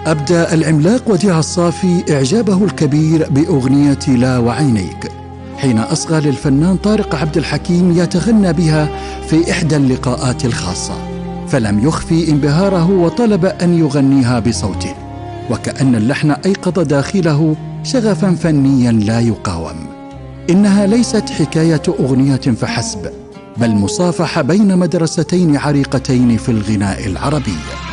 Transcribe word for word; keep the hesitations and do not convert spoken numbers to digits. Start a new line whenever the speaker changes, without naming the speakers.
أبدى العملاق وديع الصافي إعجابه الكبير بأغنية لا وعينيك حين أصغى للفنان طارق عبد الحكيم يتغنى بها في إحدى اللقاءات الخاصة، فلم يخفي انبهاره وطلب أن يغنيها بصوته، وكأن اللحن أيقظ داخله شغفا فنيا لا يقاوم. إنها ليست حكاية أغنية فحسب، بل مصافحة بين مدرستين عريقتين في الغناء العربي.